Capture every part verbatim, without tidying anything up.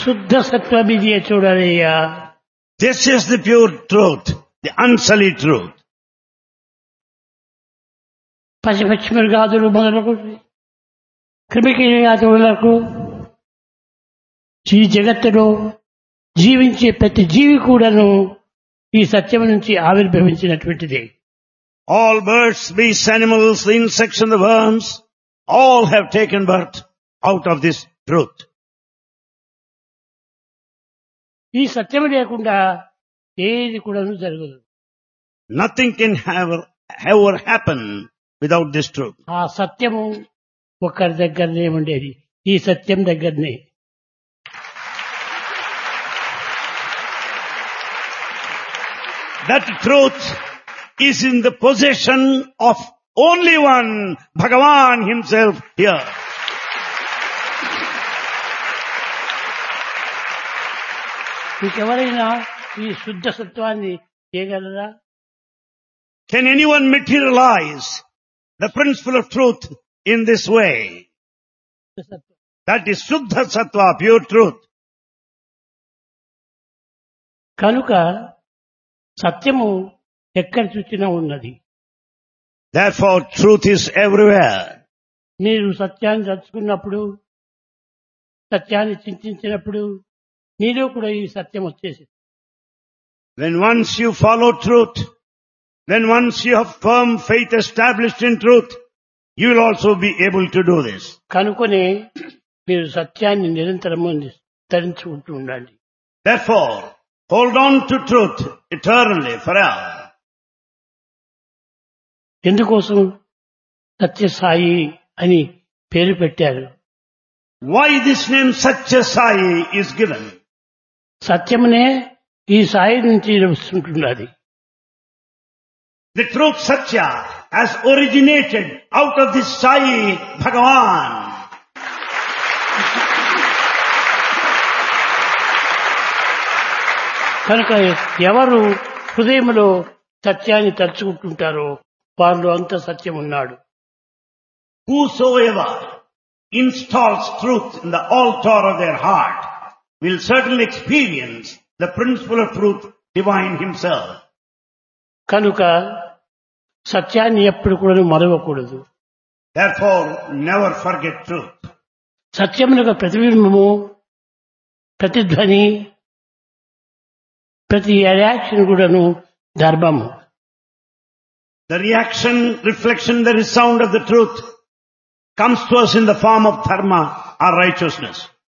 శుద్ధ సత్వమిదియే చూడరయ్యా. This is the pure truth, the unsullied truth. పశుపక్షి మృగాదులు మొదలకు క్రిమికీటకాదులకు ఈ జగత్తులో జీవించే ప్రతి జీవి కూడాను ఈ సత్యం నుంచి ఆవిర్భవించినటువంటిదే. All birds, beasts, animals, the insects and the worms, all have taken birth out of this truth. ఈ సత్యం లేకుండా ఏది కూడాను జరగదు. Nothing can have ever happen without this truth. ఆ సత్యము ఒకరి దగ్గరనే ఉండేది, ఈ సత్యం దగ్గరనే. That truth is in the possession of only one, Bhagavan himself here. ఇంకెవరైనా ఈ శుద్ధ సత్వాన్ని చేయగలరా? Can anyone materialize the principle of truth in this way? That is Shuddha Sattva, pure truth. కనుక సత్యము ఎక్కడ చూచినా ఉన్నది. Therefore, truth is everywhere. మీరు సత్యాన్ని తలుచుకున్నప్పుడు, సత్యాన్ని చింతించినప్పుడు మీలో కూడా ఈ సత్యం వచ్చేసింది. When once you follow truth, when once you have firm faith established in truth, you will also be able to do this. కనుకనే మీరు సత్యాన్ని నిరంతరము ధరించుకుంటూ ఉండండి. Therefore, hold on to truth eternally, forever. ఎందుకోసం సత్యసాయి అని పేరు పెట్టారు? Why this name Satya Sai is given? సత్యమునే ఈ సాయి నుంచి వస్తుంటున్నది. The truth Satya has originated out of this Sai Bhagavan. కనుక ఎవరు హృదయంలో సత్యాన్ని తలుచుకుంటుంటారో వారిలో అంత సత్యం ఉన్నాడు. Whosoever installs truth in the altar of their heart will certainly experience the principle of truth, divine himself. కనుక సత్యాన్ని ఎప్పుడు కూడా మరవకూడదు. Therefore, never forget truth. సత్యమునకు ప్రతిబింబము, ప్రతిధ్వని, ప్రతి రియాక్షన్ కూడాను ధర్మము. The reaction, reflection, the resound of the truth comes to us in the form of dharma or righteousness.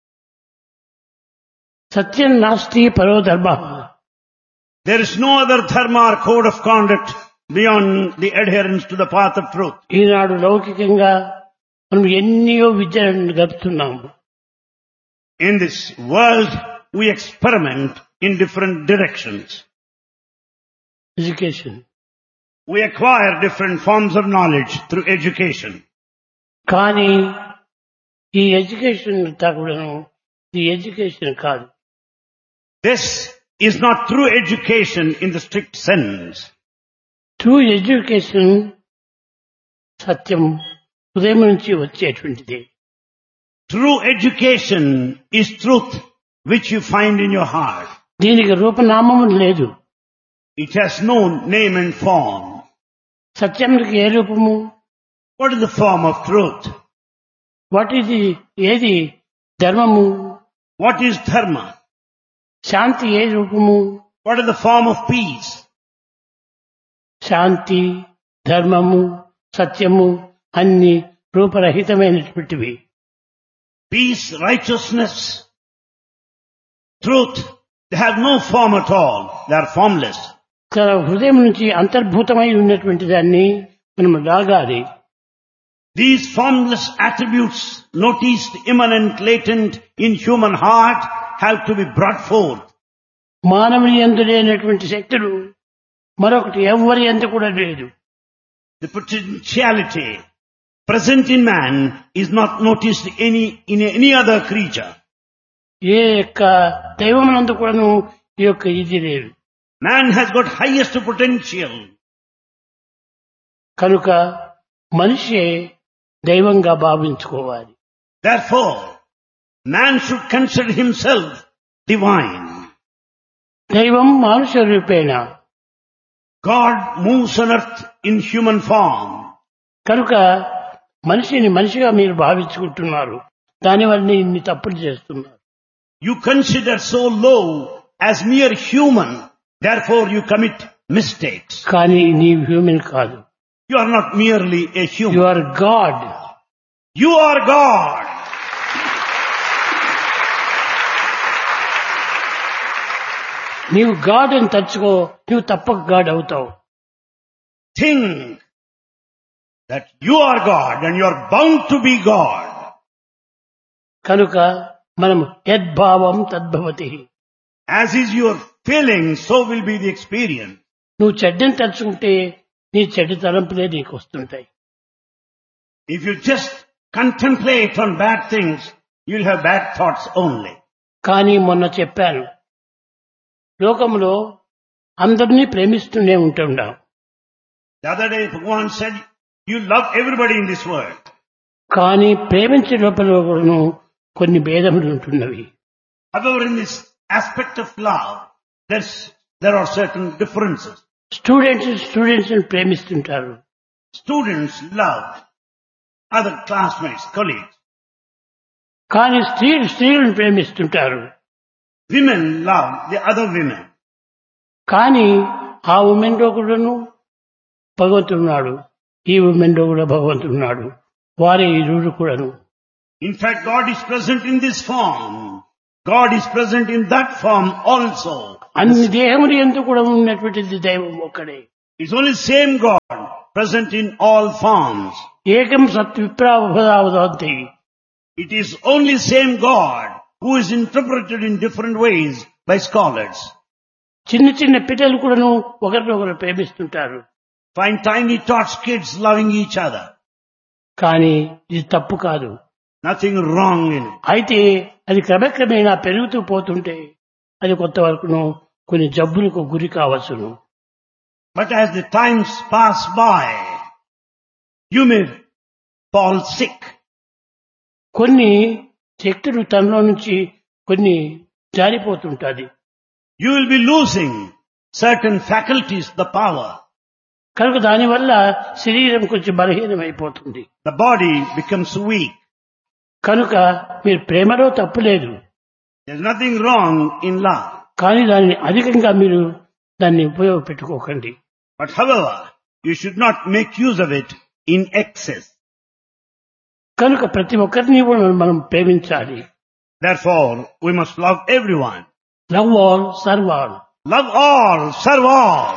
సత్యం నాస్తి పరో ధర్మ. There is no other dharma or code of conduct beyond the adherence to the path of truth. ఈనాడు లౌకికంగా మనం ఎన్నో విద్యలను గడుపుతున్నాము. In this world, we experiment in different directions. Education. We acquire different forms of knowledge through education. కానీ ఈ education కూడాను ఈ education కాదు. This is not true education in the strict sense. True education సత్యం హృదయం నుంచి వచ్చేటువంటిది. True education is truth which you find in your heart. దీనికి రూపనామం లేదు. It has no name and form. సత్యానికి ఏ రూపము? What is the form of truth? What ఇది ఏది ధర్మము? What is dharma? శాంతి ఏ రూపము? What is the form of peace? శాంతి, ధర్మము, సత్యము అన్ని రూపరహితమైనటువంటివి. Peace, righteousness, truth, they have no form at all. They are formless. తన హృదయం నుంచి అంతర్భూతమై ఉన్నటువంటి దాన్ని మనం లాగాలి. These formless attributes, noticed, immanent, latent in human heart, have to be brought forth. మానవుని యందు లేనటువంటి శక్తులు మరొకటి ఎవరి యందు కూడా లేదు. The potentiality present in man is not noticed any in any other creature. ఏ యొక్క దైవమునందు కూడాను ఈ యొక్క ఇది లేదు. Man has got highest potential. కనుక మనిషి దైవంగా భావించుకోవాలి. Therefore, man should consider himself divine. దైవం మానుష రూపేణ. God moves on earth in human form. కనుక మనిషిని మనిషిగా మీరు భావించుకుంటున్నారు. దానివల్ల ఇన్ని తప్పులు చేస్తున్నారు. You consider so low as mere human, therefore you commit mistakes. కానీ నీవు హ్యూమన్ కాదు. You are not merely a human. You are God. You are God. నీవు గాడ్ అని తలుచుకో, నువ్వు తప్పక గాడ్ అవుతావు. Think that you are God and you are bound to be God. కనుక మనం యద్భావం తద్భవతి. As is your feeling, so will be the experience. నువ్వు చెడ్డని తలుచుకుంటే నీ చెడ్డ తలంపులే నీకు వస్తుంటాయి. If you just contemplate on bad things, you'll have bad thoughts only. కానీ మొన్న చెప్పాను, లోకంలో అందరినీ ప్రేమిస్తూనే ఉంటున్నాం. The other day Bhagavan said, you love everybody in this world. కానీ ప్రేమించే లోపల కూడాను కొన్ని భేదములు ఉంటున్నవి. However, in this aspect of love, there's, there are certain differences. Students students ప్రేమిస్తుంటారు. Students love other classmates, colleagues. కానీ స్త్రీలు స్త్రీలను ప్రేమిస్తుంటారు. Women love the other women. కానీ ఆ ఉమెన్ లో కూడాను భగవంతుడున్నాడు, ఈ ఉమెన్ లో కూడా భగవంతుడున్నాడు. వారే ఇరువురు కూడాను. In fact, God is present in this form. God is present in that form also. అన్ని దేహములు ఎందుకు కూడా ఉన్నటువంటిది దైవం ఒక్కడే. It's only same God present in all forms. ఏకం సత్ విప్రావధావదాంతి. It is only same God who is interpreted in different ways by scholars. చిన్న చిన్న పిల్లలు కూడాను ఒకరినొకరు ప్రేమిస్తుంటారు. Find tiny tots kids loving each other. కానీ ఇది తప్పు కాదు. Nothing wrong in it. అయితే అది క్రమక్రమేణా పెరుగుతూ పోతుంటే అది కొంతవరకును కొన్ని జబ్బులకు గురి కావచ్చును. But as the times pass by, you may fall sick. కొన్ని శక్తులు తనలో నుంచి కొన్ని జారిపోతుంటాది. You will be losing certain faculties, the power. కనుక దానివల్ల శరీరం కొంచెం బలహీనమైపోతుంది. The body becomes weak. కనుక మీరు ప్రేమలో తప్పు లేదు. There's nothing wrong in love. కానీ దాన్ని అధికంగా మీరు దాన్ని ఉపయోగపెట్టుకోకండి. But however, you should not make use of it in excess. కనుక ప్రతి ఒక్కరిని కూడా మనం ప్రేమించాలి. Therefore, we must love everyone. Love all serve all. Love all, serve all.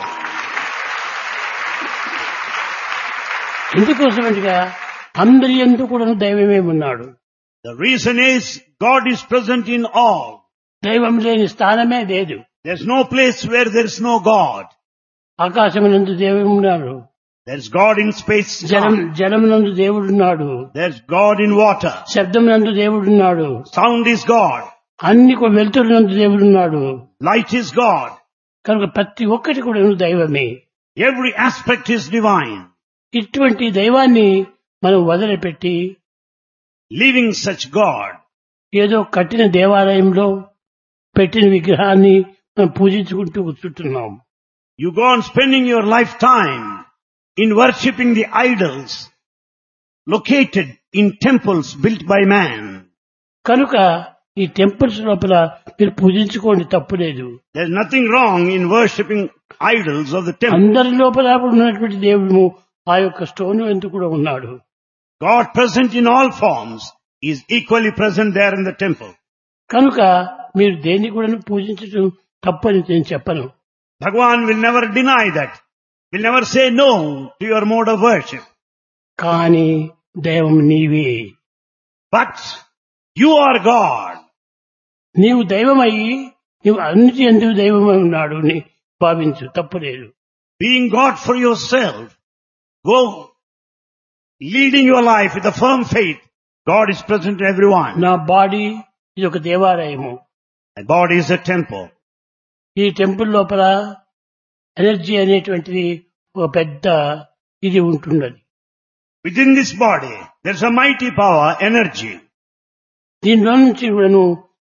ఎందుకోసమంటగా అందరి యందు కూడా దైవమే ఉన్నాడు. The reason is God is present in all. దైవం లేని స్థానమే లేదు. There's no place where there is no God. ఆకాశమునందు దేవుడు ఉన్నాడు. There's God in space. జలం జలమునందు దేవుడున్నాడు. There's God in water. శబ్దమునందు దేవుడున్నాడు. Sound is God. అన్ని వెలుతురునందు దేవుడున్నాడు. Light is God. కనుక ప్రతి ఒక్కటి కూడా దైవమే. Every aspect is divine. ఇటువంటి దైవాన్ని మనం వదిలిపెట్టి Leaving such God, ఏదో కట్టిన దేవాలయంలో పెట్టిన విగ్రహాన్ని మనం పూజించుకుంటూ కూర్చుంటున్నాం. you go on spending your lifetime in worshipping the idols located in temples built by man. కనుక ఈ టెంపుల్స్ లోపల మీరు పూజించుకోండి, తప్పు లేదు. There's nothing wrong in worshipping idols of the temple. అందరి లోపల ఉన్నటువంటి దేవుడు ఆ యొక్క స్టోన్ ఎందుకు కూడా ఉన్నాడు. God present in all forms is equally present there in the temple. కనుక మీరు దేన్ని కూడా పూజించడం తప్పని నేను చెప్పను. Bhagavan will never deny that. Will never say no to your mode of worship. కానీ దైవం నీవే. But you are God. నీవు దైవమయ్యి నీవు అన్నిటి ఎందుకు దైవమై ఉన్నాడు అని భావించు, తప్పులేదు. Being God for yourself, go leading your life with a firm faith. God is present in everyone. నా బాడీ ఇది ఒక దేవాలయము. My body is a temple. ఈ టెంపుల్ లోపల ఎనర్జీ అనేటువంటిది ఒక పెద్ద ఇది ఉంటున్నది. Within this body, there's a mighty power, energy. దీనిలో నుంచి కూడాను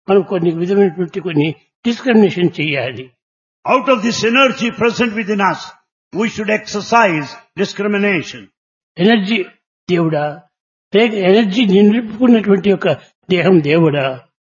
మనం కొన్ని విధమైనటువంటి కొన్ని డిస్క్రిమినేషన్ చేయాలి. Out of this energy present within us, we should exercise discrimination. Energy దేవుడా, లేక ఎనర్జీ నిలుపుకున్నటువంటి యొక్క దేహం దేవుడా?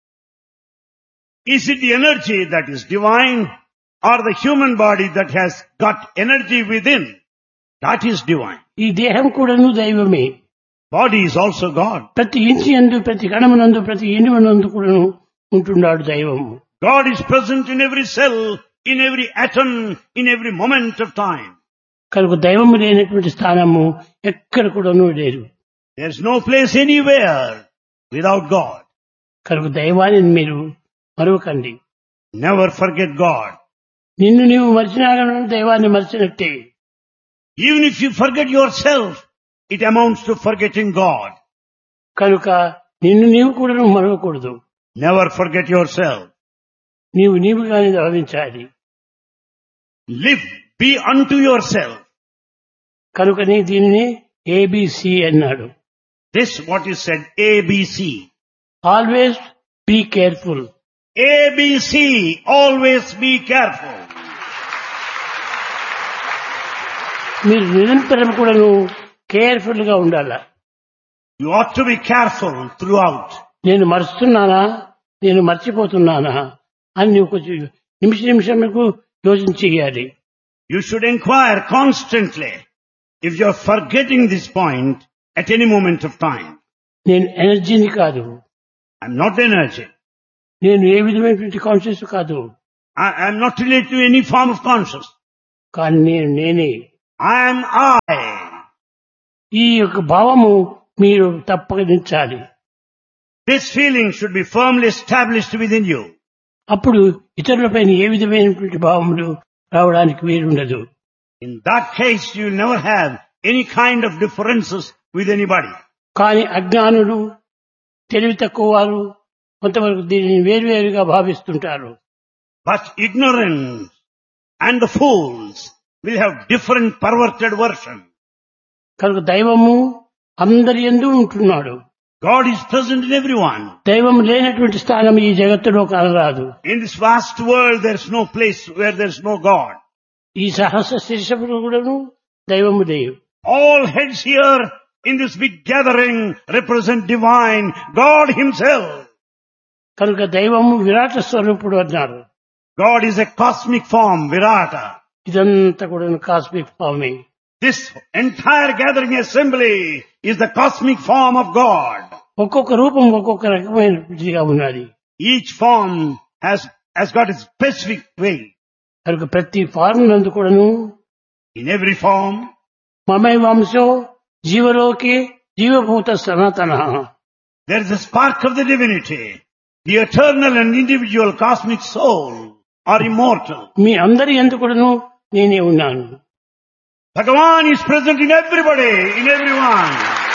Is it the energy that is divine or the human body that has got energy within? That is divine. ఈ దేహం కూడాను దైవమే. Body is also God. ప్రతి ఇంచి యందు, ప్రతి కణమునందు, ప్రతి ఎనుమనందు కూడాను ఉంటున్నాడు దైవము. God is present in every cell, in every atom, in every moment of time. కనుక దైవము లేనటువంటి స్థానము ఎక్కడ కూడాను లేదు. There is no place anywhere without God. కనుక దైవాన్ని మీరు మరవకండి. Never forget God. నిన్ను నీవు మరిచినా దైవాన్ని మరిచినట్టే. Even if you forget yourself, it amounts to forgetting God. కనుక నిన్ను నీవు కూడా మరవకూడదు. Never forget yourself. నీవు నీవుగానే భావించాలి. Live, be unto yourself. కనుక నీ దీనిని ఏబిసి అన్నాడు. This what is said, A B C. Always be careful. A B C, always be careful. మీరు నిరంతరం కూడా నువ్వు కేర్ఫుల్ గా ఉండాలా. You ought to be careful throughout. నేను మర్చుతున్నానా, నేను మర్చిపోతున్నానా అని నువ్వు కొంచెం నిమిష నిమిషంకు యోచన చేయాలి. You should inquire constantly if you are forgetting this point at any moment of time. నేను ఎనర్జీని కాదు, I am not energy. నేను ఏ విధమైనటువంటి కాన్షియస్ కాదు, I am not related to any form of consciousness. కానీ నేను నేనే. I am I. ఈ యొక్క భావము మీరు తప్పనించాలి. This feeling should be firmly established within you. అప్పుడు ఇతరులపైన ఏ విధమైనటువంటి భావములు రావడానికి వీలుండదు. In that case, you will never have any kind of differences with anybody. కానీ అజ్ఞానులు, తెలివి తక్కువ వారు కొంతవరకు దీనిని వేరువేరుగా భావిస్తుంటారు. But ignorance and the fools will have different perverted versions. కనుక దైవము అందరి యందు ఉంటున్నాడు. God is present in everyone. దైవం లేనటువంటి స్థానం ఈ జగత్తులో కనరాదు. In this vast world, there is no place where there is no God. ఈ సహస్ర శీర్షములు కూడాను దైవము దేవు. All heads here in this big gathering represent divine God himself. కనుక దైవము విరాట స్వరూపుడు అన్నారు. God is a cosmic form, Virata. ఇదంతా కూడా cosmic ఫామే. This entire gathering assembly is the cosmic form of God. ఒక్కొక్క రూపం ఒక్కొక్క రకమైనదిగా ఉన్నది. Each form has, has got its specific way. కనుక ప్రతి ఫార్మ్ నందు కూడాను In every form, మమై వంశో జీవలోకే జీవభూత సనాతన. there is a spark of the divinity. The eternal and individual cosmic soul are immortal. మీ అందరి యందు కూడాను నేనే ఉన్నాను. Bhagavan is present in everybody, in everyone.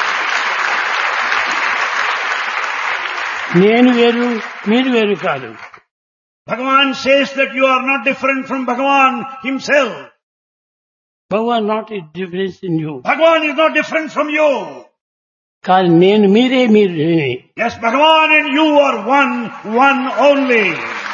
నేను వేరు, మీరు వేరు కాదు. Bhagavan says that you are not different from Bhagavan himself. Bhagavan not it difference in you. Bhagavan is not different from you. కానీ నేను మీరే, మీరు నేనే. Yes, Bhagavan and you are one, one only.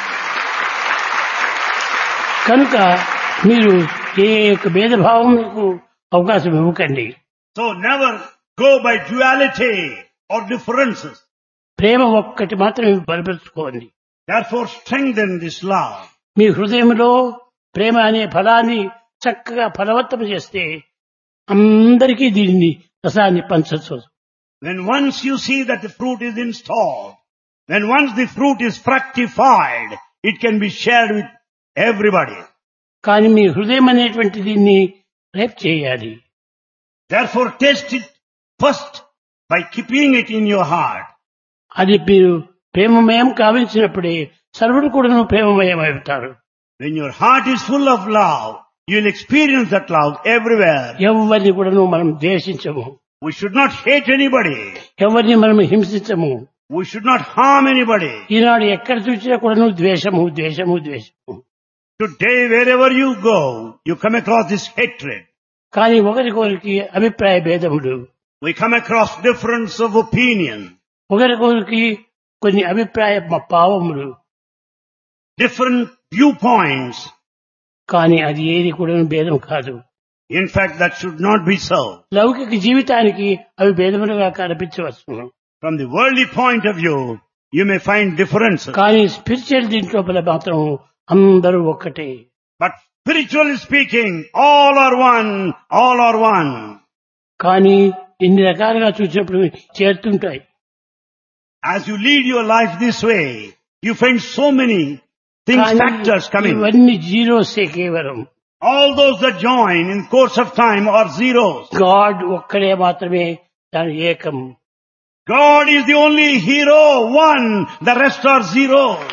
కనుక మీరు ఏ యొక్క భేదభావములకు అవకాశం ఇవ్వకండి. So never go by duality or differences. ప్రేమ ఒక్కటి మాత్రమే బలపరుచుకోండి. Therefore strengthen this love. మీ హృదయంలో ప్రేమ అనే ఫలాన్ని చక్కగా ఫలవత్తము చేస్తే అందరికీ దీనిని రసాన్ని పంచవచ్చు. When once you see that the fruit is installed, when once the fruit is fructified, it can be shared with everybody. కానీ మీ హృదయం అనేటువంటి దీన్ని రేప్ చేయాలి. Therefore test it first by keeping it in your heart. అది మీరు ప్రేమమయం కావించినప్పుడే సర్వుడు కూడా ప్రేమమయం అవుతారు. When your heart is full of love, you will experience that love everywhere. ఎవరిని కూడా మనం ద్వేషించము. We should not hate anybody. ఎవరిని మనం హింసించము. We should not harm anybody. ఈనాడు ఎక్కడ చూసినా కూడా ద్వేషము ద్వేషము ద్వేషము. Today, wherever you go, you come across this hatred. కానీ ఒకరికొకరికి అభిప్రాయ భేదములు. We come across difference of opinion. ఒకరికొకరికి కొన్ని అభిప్రాయ భావములు, different viewpoints. కానీ అది ఏది కూడా భేదం కాదు. In fact, that should not be so. లౌకిక జీవితానికి అవి భేదములుగా కనిపించవచ్చును. From the worldly point of view, you may find differences. కానీ స్పిరిచువల్ దీంట్లో మాత్రం అందరూ ఒక్కటే. But spiritually speaking, all are one, all are one. కానీ ఇన్ని రకాలుగా చూసినప్పుడు చేరుతుంటాయి. As you lead your life this way, you find so many things, కానీ factors coming. ఇవన్నీ జీరోసే కేవలం. All those that join in course of time are zeros. God ఒక్కడే మాత్రమే దాని ఏకం. God is the only hero, one. The rest are zeros.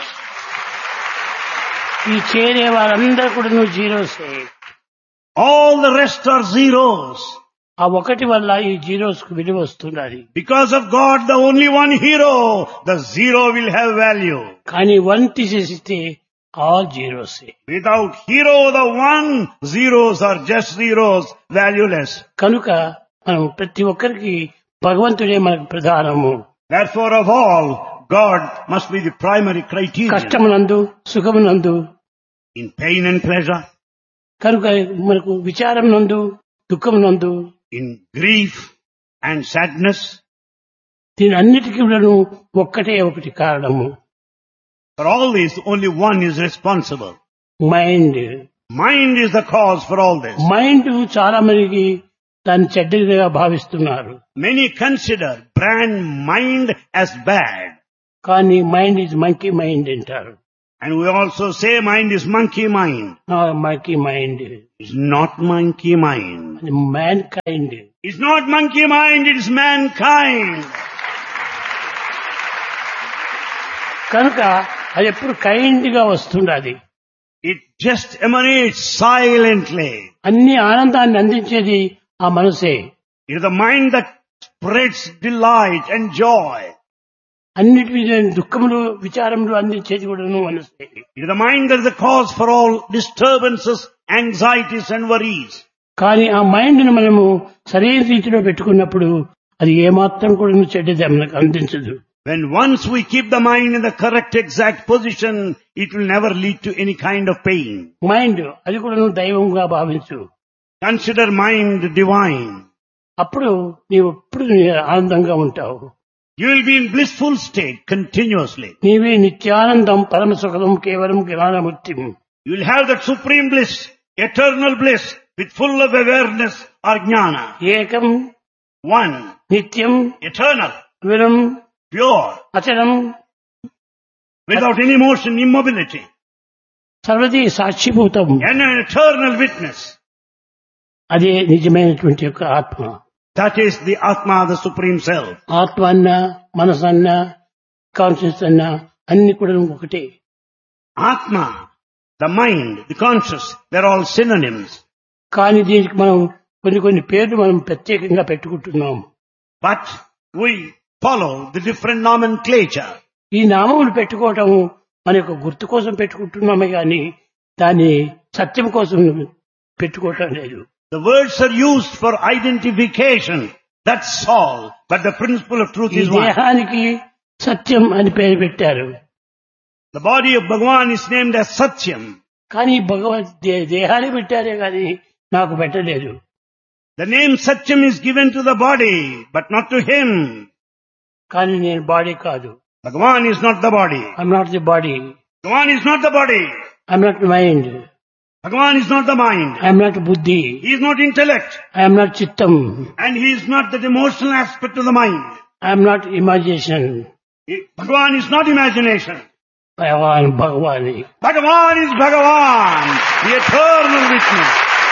ఈ చేరే వారందరూ కూడా జీరోసే. All the rest are zeros. ఆ ఒకటి వల్ల ఈ జీరోస్ కు విలువ వస్తున్నది. Because of God, the only one hero, the zero will have value. కానీ వన్ తీసేస్తే all జీరోసే. Without hero, the one, zeros are just zeros, valueless. కనుక మనం ప్రతి ఒక్కరికి భగవంతుడే మనకు ప్రధానము. Therefore, of all, God must be the primary criterion. కష్టమునందు సుఖమునందు, In pain and pleasure, కనుక మనకు విచారం నందు దుఃఖమునందు, in grief and sadness, దీని అన్నిటికీ ఒక్కటే ఒకటి కారణము. for all this, only one is responsible. Mind. Mind is the cause for all this. Mind చాలా మందికి దాన్ని చెడ్డగా భావిస్తున్నారు. Many consider brand mind as bad. కానీ మైండ్ ఇస్ మంకీ మైండ్ అంటారు. And we also say mind is monkey mind. Monkey mind. It's not monkey mind. Man kind. It's not monkey mind, it is mankind. కనుక అది ఎప్పుడు kind గా వస్తుండాలి. It just emanates silently. అన్ని ఆనందాన్ని అందించేది ఆ మనసే. It is the mind that spreads delight and joy. అన్నిటి దుఃఖములు విచారములు అందించేది కూడా మనసే. It is the mind that is the cause for all disturbances, anxieties and worries. కానీ ఆ మైండ్ ను మనము సరైన రీతిలో పెట్టుకున్నప్పుడు అది ఏమాత్రం కూడా చెడ్డది మనకు అందించదు. When once we keep the mind in the correct exact position, it will never lead to any kind of pain. Mind అది కూడా దైవంగా భావించు. Consider mind divine. అప్పుడు నీవు ఎప్పుడు ఆనందంగా ఉంటావు. You will be in blissful state continuously. నీవే నిత్యానందం పరమ సుఖం కేవలం జ్ఞానముక్తి. You will have that supreme bliss, eternal bliss, with full of awareness or jnana. ఏకం, One, నిత్యం, eternal, విరం, pure, అచలం, without any motion, immobility, సర్వదీ సాక్షిభూతం. and an eternal witness. అదే నిజమైనటువంటి యొక్క ఆత్మ. That is the Atma, the Supreme Self. ఆత్మ అన్నా మనసన్నా conscious అన్నా అన్ని కూడా ఒకటే. Atma, the mind, the conscious, they're all synonyms. కానీ దీనికి మనం కొన్ని కొన్ని పేర్లు మనం ప్రత్యేకంగా పెట్టుకుంటున్నాం. But we follow the different nomenclature. ఈ నామములు పెట్టుకోవటం మన యొక్క గుర్తు కోసం పెట్టుకుంటున్నామే కానీ దాన్ని సత్యం కోసం పెట్టుకోవటం లేదు. The words are used for identification. That's all. But the principle of truth ఈ is one. దేహానికి సత్యం అని పేరు పెట్టారు. The body of Bhagavan is named as Satyam. కానీ భగవద్ దేహాన్ని పెట్టారే కానీ నాకు పెట్టలేదు. The name Satyam is given to the body, but not to him. కానీ నేను బాడీ కాదు. Bhagavan is not the body. I'm not the body. Bhagavan is not the body. I'm not mind. Bhagavan is not the mind. I'm not బుద్ధి. He is not intellect. I'm not చిత్తం. And he is not the emotional aspect of the mind. I'm not imagination. He- Bhagavan is not imagination. Bhagavan భగవాని. Bhagavan is Bhagavan, the eternal witness.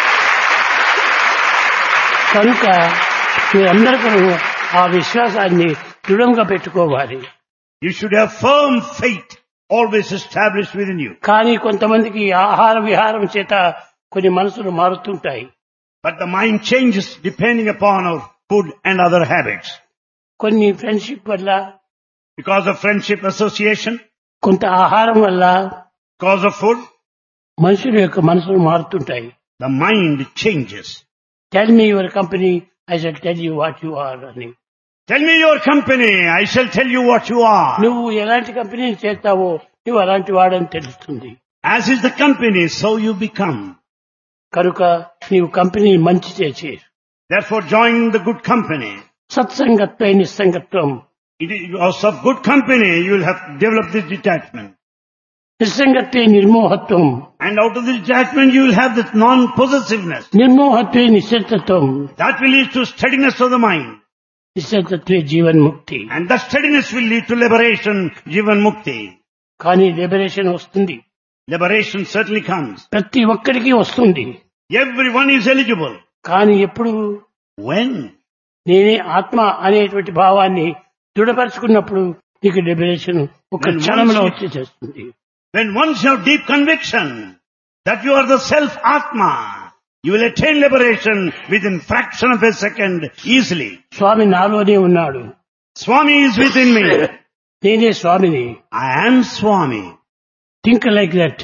కనుక మీరందరూ ఆ విశ్వాసాన్ని దృఢంగా పెట్టుకోవాలి. You should have firm faith always established within you. కానీ కొంతమందికి ఆహార విహారం చేత కొన్ని మనసులు మారుతుంటాయి. But the mind changes depending upon our food and other habits. కొన్ని ఫ్రెండ్షిప్ వల్ల, Because of friendship association, కొంత ఆహారం వల్ల because of food, మనుషుల యొక్క మనసులు మారుతుంటాయి. the mind changes. Tell me your company, I shall tell you what you are అని. Tell me your company, I shall tell you what you are. నువ్వు ఎలాంటి కంపెనీని చేస్తావో నువ్వు అలాంటి వాడని తెలుస్తుంది. As is the company, so you become. కనుక నీవు కంపెనీ మంచి చేసి Therefore join the good company. సత్సంగత్వై నిస్సంగత్వం. It is because of good company you will have developed this detachment. నిస్సంగత్వే నిర్మోహత్వం. And out of this detachment you will have this non-possessiveness. నిర్మోహత్వే నిశ్చలత్వం. That will lead to steadiness of the mind. నిశ్చలత్వే జీవన్ముక్తి. And that steadiness will lead to liberation, Jivan Mukti. కానీ liberation వస్తుంది. Liberation certainly comes. ప్రతి ఒక్కరికి వస్తుంది. Everyone is eligible. కానీ ఎప్పుడు When? నేనే ఆత్మ అనేటువంటి భావాన్ని దృఢపరుచుకున్నప్పుడు నీకు లిబరేషన్ ఒక When క్షణంలో once వచ్చేసేస్తుంది. When once you have deep conviction that you are the self-Atma, you will attain liberation within fraction of a second easily. స్వామి నాలోనే ఉన్నాడు. Swami is within me. నేనే స్వామిని. I am Swami. Think like that.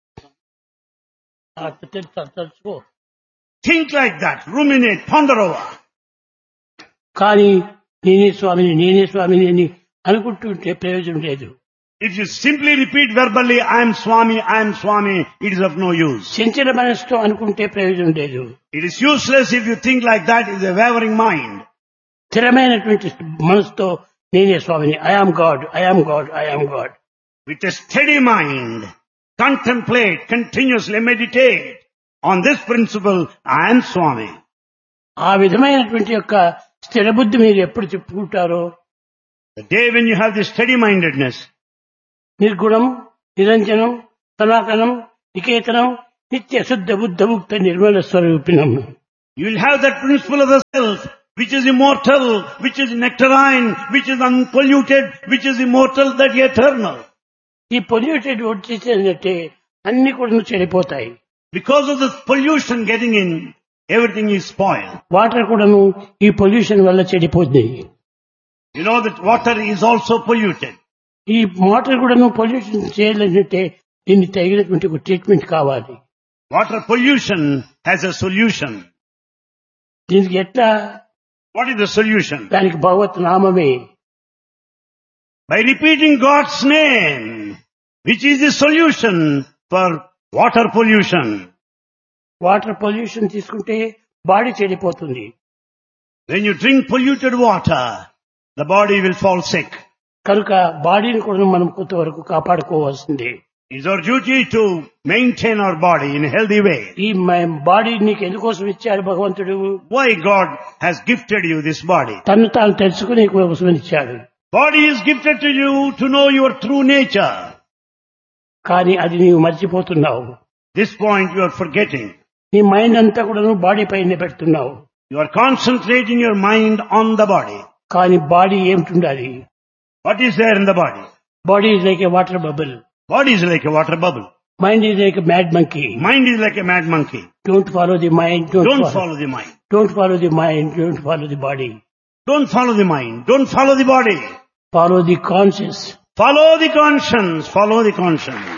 తలుచుకో. Think like that. Ruminate. Ponder over. కానీ నేనే స్వామిని నేనే స్వామిని అని అనుకుంటుంటే ప్రయోజనం లేదు. If you simply repeat verbally, I am Swami, I am Swami, it is of no use. చంచల మనసుతో అనుకుంటే ప్రయోజనం లేదు. It is useless if you think like that. It is a wavering mind. స్థిరమైనటువంటి మనసుతో నేనే స్వామిని. I am God, I am God, I am God. With a steady mind, contemplate, continuously meditate on this principle, I am Swami. ఆ విధమైనటువంటి యొక్క స్థిర బుద్ధి మీరు ఎప్పుడు చెప్పుకుంటారో The day when you have this steady-mindedness, నిర్గుణం, నిరంజనం, సనాతనం, నికేతనం, నిత్య శుద్ధ బుద్ధ ముక్త Nirmala స్వరూపిణం. you will have that principle of the self, which is immortal, which is nectarine, which is unpolluted, which is immortal, that is eternal. ఈ పొల్యూటెడ్ వచ్చేసేదంటే అన్ని కూడా చెడిపోతాయి. Because of the pollution getting in, everything is spoiled. Water కూడాను ఈ pollution వల్ల చెడిపోతుంది. You know that water is also polluted. ఈ water కూడాను pollution చేయాలంటే దీన్ని తగినటువంటి ఒక ట్రీట్మెంట్ కావాలి. Water pollution has a solution. దీనికి ఎట్లా? What is the solution? దానికి భగవత్ నామమే. By repeating God's name, which is the solution for water pollution. Water pollution తీసుకుంటే బాడీ చెడిపోతుంది. When you drink polluted water, the body will fall sick. కనుక బాడీని కూడా మనం కొంతవరకు కాపాడుకోవాల్సిందే. It's our duty to maintain our body in a healthy way. ఈ body నీకు ఎందుకోసం ఇచ్చాడు భగవంతుడు? Why God has gifted you this body? తను తాను తెలుసుకునే కోసం ఇచ్చాడు. Body is gifted to you to know your true nature. కానీ అది నీవు మర్చిపోతున్నావు. This point you are forgetting. నీ మైండ్ అంతా కూడా నువ్వు బాడీ పైన పెడుతున్నావు. You are concentrating your mind on the body. కానీ బాడీ ఏమిటి? What is there in the body? Body is like a water bubble. Body is like a water bubble. Mind is like a mad monkey. Mind is like a mad monkey. Don't follow the mind. Don't, Don't follow. follow the mind. Don't follow the mind. Don't follow the body. Don't follow the mind. Don't follow the body. Follow the conscience. Follow the conscience. Follow the conscience.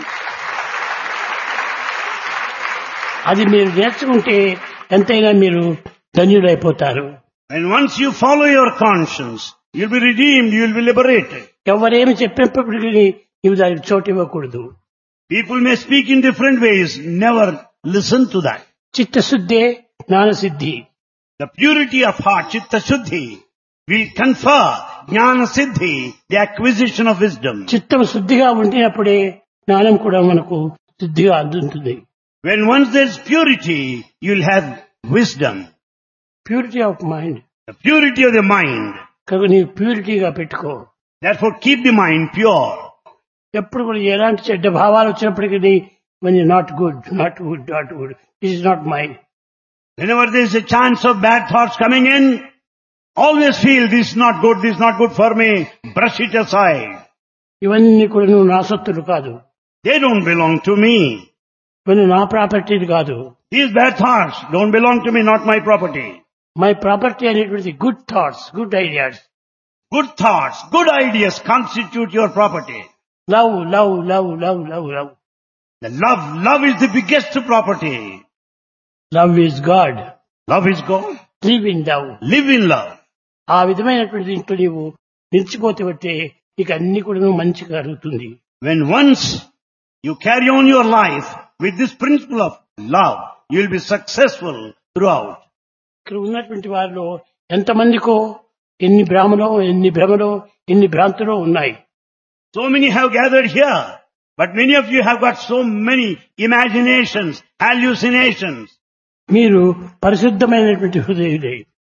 అది మీరు నేర్చుకుంటే ఎంతైనా మీరు ధన్యులైపోతారు. And once you follow your conscience, you'll be redeemed, you'll be liberated. ఎవరేమి చెప్పేటప్పటికీ నీవు దానికి చోటు ఇవ్వకూడదు. People may speak in different ways. Never listen to that. చిత్తశుద్ధే జ్ఞానసిద్ధి. The purity of heart, chitta shuddhi, will confer jnana siddhi, the acquisition of wisdom. చిత్తం శుద్ధిగా ఉండినప్పుడే జ్ఞానం కూడా మనకు శుద్ధిగా అందుతుంది. When once there's purity, you'll have wisdom. Purity of mind. The purity of the mind. కనుక నీవు ప్యూరిటీగా పెట్టుకో. Therefore keep the mind pure. ఎప్పుడు కూడా ఎలాంటి చెడ్డ భావాలు వచ్చినప్పటికీ when you're not good, not good, not good, this is not mine. Whenever there is a chance of bad thoughts coming in, always feel this is not good, this is not good for me, brush it aside. ఇవన్నీ కూడా నువ్వు నా సొత్తులు కాదు. They don't belong to me. ఇవన్నీ నా ప్రాపర్టీలు కాదు. These bad thoughts don't belong to me, not my property. My property అనేటువంటి good thoughts, good ideas. Good thoughts, good ideas constitute your property. Love love love love love love. The love, love is the biggest property. Love is God. Love is God. Live in love. Live in love. ఆ విధమైనటువంటి దీంట్లో నీవు నిలిచిపోతే బట్టే ఇక అన్ని కూడా మంచిగా జరుగుతుంది. When once you carry on your life with this principle of love, you will be successful throughout. ఇక్కడ ఉన్నటువంటి వారిలో ఎంతమందికో ఎన్ని భ్రమలో ఎన్ని భ్రమలో ఎన్ని భ్రాంతులో ఉన్నాయి. So many have gathered here, but many of you have got so many imaginations, hallucinations. మీరు పరిశుద్ధమైనటువంటి హృదయులే.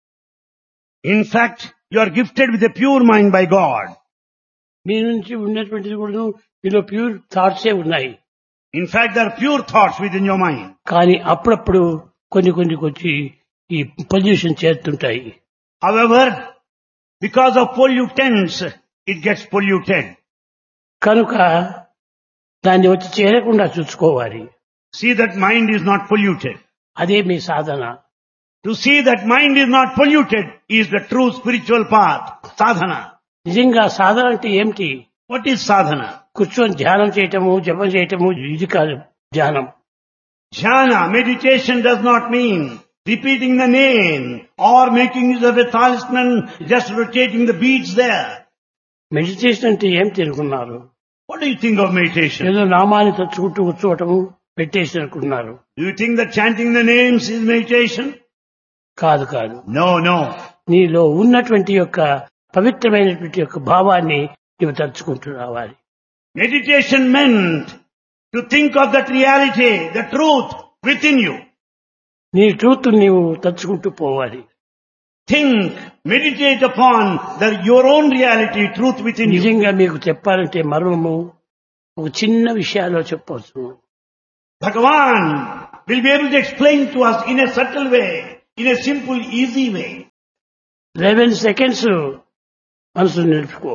In fact, you are gifted with a pure mind by God. మీ నుంచి ఉన్నటువంటిది కూడా మీలో ప్యూర్ థాట్సే ఉన్నాయి. In fact, there are pure thoughts within your mind. కానీ అప్పుడప్పుడు కొన్ని కొన్ని వచ్చి ఈ పొల్యూషన్ చేస్తుంటాయి. However, because of pollutants, it gets polluted. కనుక దాన్ని వచ్చి చేరకుండా చూసుకోవాలి. See that mind is not polluted. అదే మీ సాధన. To see that mind is not polluted is the true spiritual path, sadhana. నిజంగా సాధన అంటే ఏమిటి? What is sadhana? కూర్చొని ధ్యానం చేయటము, జపం చేయటము ఇది కాదు ధ్యానం. Jhana, meditation does not mean repeating the name or making use of a talisman, just rotating the beads there. Meditation అంటే ఏం తెలుసుకున్నారు? What do you think of meditation? ఏదో నామాన్ని తలుచుకుంటూ కూర్చోవటము మెడిటేషన్ అనుకున్నారు. Do you think that chanting the names is meditation? కాదు కాదు. No, no. నీలో ఉన్నటువంటి యొక్క పవిత్రమైనటువంటి యొక్క భావాన్ని నీవు తలుచుకుంటూ రావాలి. Meditation meant to think of that reality, the truth within you. నీ ట్రూత్ నీవు తలుచుకుంటూ పోవాలి. Think, meditate upon the, your own reality, truth within you. నిజంగా మీకు చెప్పాలంటే మర్మము ఒక చిన్న విషయాల్లో చెప్పవచ్చు. Bhagavan will be able to explain to us in a subtle way, in a simple, easy way. Eleven seconds మనసు నిలుపుకో.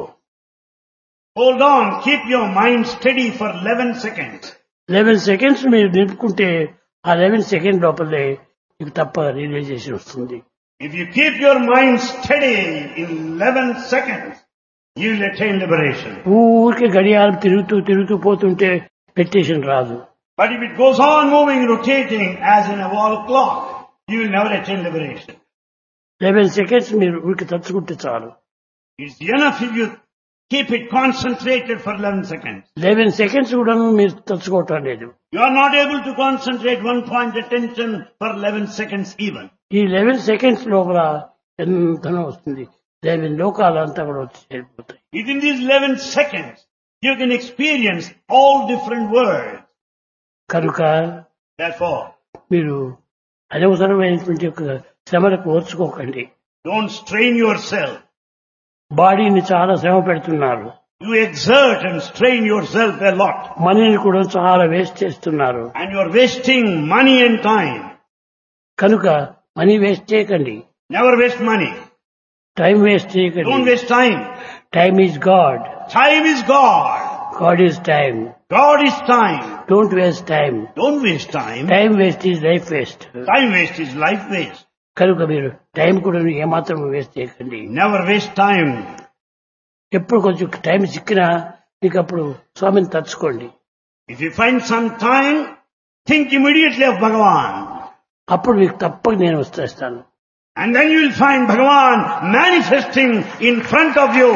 Hold on, keep your mind steady for eleven seconds. Eleven seconds మీరు నిలుపుకుంటే ఆ లెవెన్ సెకండ్ లోపలే మీకు తప్ప realisation వస్తుంది. If you keep your mind steady in eleven seconds, you will attain liberation. ఊరికే గడియారం తిరుగుతూ తిరుగుతూ పోతుంటే మెడిటేషన్ రాదు. But if it goes on moving, rotating as in a wall clock, you will never attain liberation. Eleven seconds మీరు ఊరికి తలుచుకుంటే చాలు. It's enough if you keep it concentrated for eleven seconds. Eleven seconds కూడా మీరు తలుచుకోవటం లేదు. You are not able to concentrate one point attention for eleven seconds even. ఈ eleven seconds లోపల ఎంతనో వస్తుంది. లెవెన్ లోకాలంతా కూడా వచ్చి చేరిపోతాయి. Within these eleven seconds, you can experience all different worlds. కనుక Therefore, మీరు అనవసరమైనటువంటి యొక్క శ్రమలకు ఓర్చుకోకండి. don't strain yourself. బాడీని చాలా శ్రమ పెడుతున్నారు. You exert and strain yourself a lot. మనీని కూడా చాలా వేస్ట్ చేస్తున్నారు. And you are wasting money and time. కనుక మనీ వేస్ట్ చేయకండి. Never waste money. Time waste Don't చేయకండి. waste time. Time is God. Time is God. God is time. God is time. Don't waste time. Don't waste time. Time waste is life waste. Time waste is life waste. కనుక మీరు time కూడా ఏమాత్రం waste చేయకండి. Never waste time. ఎప్పుడు కొంచెం time చిక్కినా మీకు అప్పుడు స్వామిని తలుచుకోండి. If you find some time, think immediately of Bhagavan. అప్పుడు మీకు తప్పక నేను వస్తాను. And then you will find Bhagavan manifesting in front of you.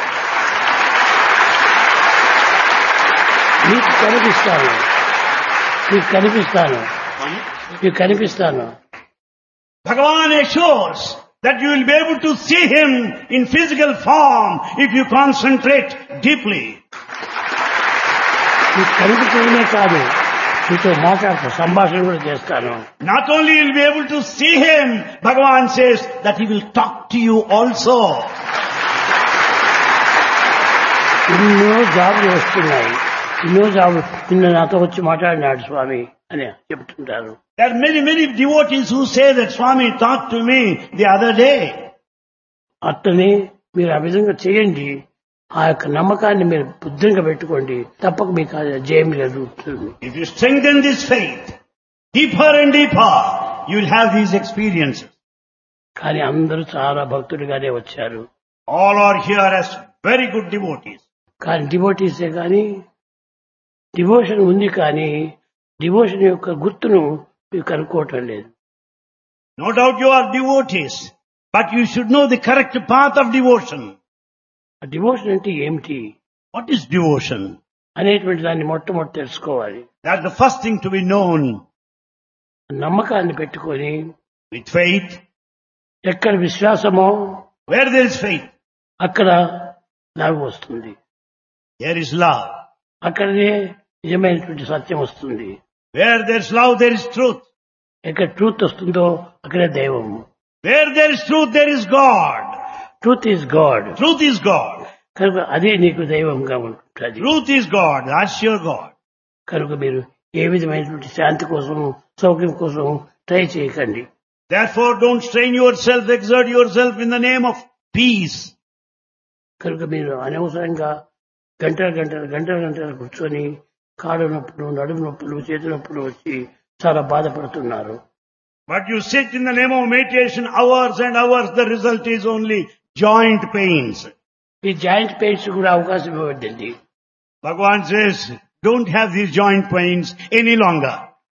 మీకు కనిపిస్తాను. మీకు కనిపిస్తాను. మీకు కనిపిస్తాను. Bhagavan assures that you will be able to see him in physical form if you concentrate deeply. మీకు కనిపించడమే కాదు, మీతో మాట్లాడుతూ సంభాషణ కూడా చేస్తాను. Not only you will be able to see him, Bhagavan says that he will talk to you also. ఎన్నో జాబులు వస్తున్నాయి. ఎన్నో జాబులు నిన్న నాతో వచ్చి మాట్లాడినాడు స్వామి అని చెప్తుంటారు. There are many, many devotees who say that Swami talked to me the other day. అట్లనే మీరు ఆ విధంగా చేయండి. ఆ యొక్క నమ్మకాన్ని మీరు బుద్ధిగా పెట్టుకోండి. తప్పక మీకు జయం జరుగుతుంది. If you strengthen this faith deeper and deeper, you will have these experiences. కానీ అందరూ చాలా భక్తులుగానే వచ్చారు. All are here as very good devotees. కానీ డివోటీసే కానీ డివోషన్ ఉంది, కానీ డివోషన్ యొక్క గుర్తును మీరు కనుక్కోవటం లేదు. No doubt you are devotees, But you should know the correct path of devotion. Devotion అంటే ఏమిటి What is devotion? అనేటువంటి దాన్ని మొట్టమొదటి తెలుసుకోవాలి. That's the first thing to be known. నమ్మకాన్ని పెట్టుకొని With faith, ఎక్కడ విశ్వాసమో where there is faith, అక్కడ నవ్వు వస్తుంది. there is love. అక్కడనే నిజమైనటువంటి సత్యం వస్తుంది. Where there is love, there is truth. ఎక్కడ ట్రూత్ వస్తుందో అక్కడే దైవము. Where there is truth, there is God. Truth is God. Truth is God. కనుక అదే నీకు దైవంగా ఉంటుంది. Truth is God. That's your God. కనుక మీరు ఏ విధమైనటువంటి శాంతి కోసం సౌఖ్యం కోసం ట్రై చేయకండి. Therefore, don't strain yourself, exert yourself in the name of peace. కనుక మీరు అనవసరంగా గంటల గంటలు గంటల గంటలు కూర్చొని కాళ్ళ నొప్పులు నడుము నొప్పులు చేతి నొప్పులు వచ్చి చాలా బాధపడుతున్నారు. But you sit in the name of meditation hours and hours, the result is only joint pains. ఈ జాయింట్ పెయిన్స్ కూడా అవకాశం ఇవ్వద్దండి. Bhagavan says, don't have these joint pains any longer.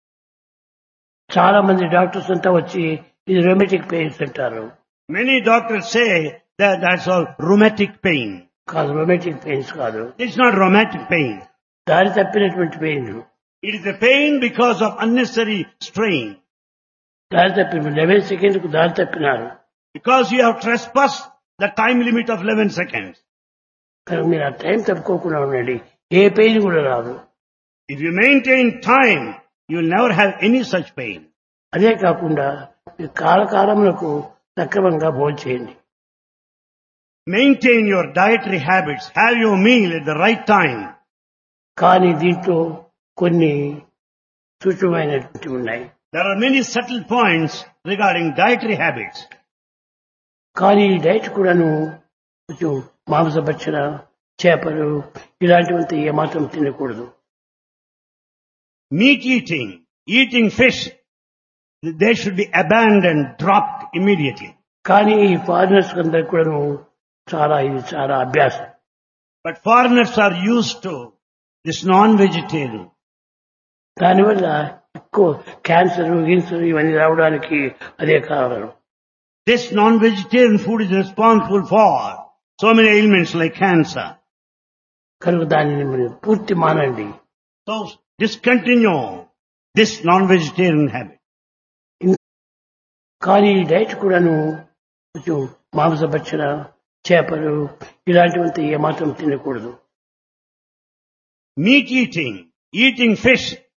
చాలా మంది డాక్టర్స్ అంతా వచ్చి ఇది రొమాటిక్ పెయిన్స్ అంటారు. Many doctors say that that's all rheumatic pain. కాదు, రొమాటిక్ పెయిన్స్ కాదు, It's not rheumatic pain. దారి తప్పినటువంటి pain. It is the pain because of unnecessary strain. దారి తప్పి లెవెన్ సెకండ్ కు దారి తప్పినారు. Because you have trespassed the time limit of eleven seconds. కనుక మీరు ఆ టైం తప్పుకోకుండా ఉండండి, ఏ పెయిన్ కూడా రాదు. If you maintain time, you will never have any such pain. అదే కాకుండా ఈ కాలకాలములకు సక్రమంగా భోజనం చేయండి. Maintain your dietary habits. Have your meal at the right time. కానీ దీంట్లో కొన్ని సూక్ష్మమైనటువంటి ఉన్నాయి. There are many subtle points regarding dietary habits. కానీ ఈ డైట్ కూడాను కొంచెం మాంసభక్షణ, చేపలు ఇలాంటివంతా ఏమాత్రం తినకూడదు. Meat eating, eating fish, they should be abandoned, dropped immediately. కానీ ఈ ఫారినర్స్ అందరికి కూడాను చాలా ఇది చాలా అభ్యాసం. But foreigners are used to this non-vegetarian. దానివల్ల ఎక్కువ క్యాన్సర్ గిన్సర్ ఇవన్నీ రావడానికి అదే కారణం. This non-vegetarian food is responsible for so many ailments like cancer. కనుక దానిని మీరు పూర్తి మానండి. So discontinue this non-vegetarian habit. కానీ ఈ డైట్ కూడాను కొంచెం మాంసభక్షణ, చేపలు ఇలాంటివంతా ఏమాత్రం తినకూడదు. Meat eating, eating fish,